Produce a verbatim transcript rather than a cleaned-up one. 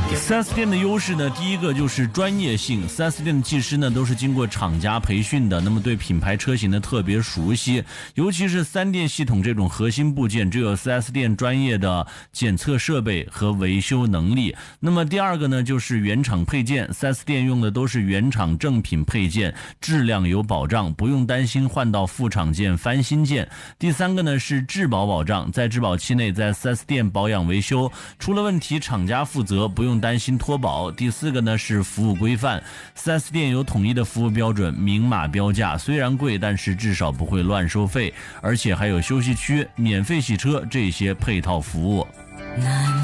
四 S 店的优势呢，第一个就是专业性， 四 S 店的技师呢都是经过厂家培训的，那么对品牌车型呢特别熟悉，尤其是三电系统这种核心部件，只有 四 S 店专业的检测设备和维修能力。那么第二个呢就是原厂配件， 四 S 店用的都是原厂正品配件，质量有保障，不用担心换到副厂件翻新件。第三个呢是质保保障，在质保期内在 四 S 店保养维修，出了问题厂家负责，不用担心脱保。第四个呢是服务规范， 四 S 店有统一的服务标准，明码标价，虽然贵，但是至少不会乱收费，而且还有休息区、免费洗车这些配套服务。 南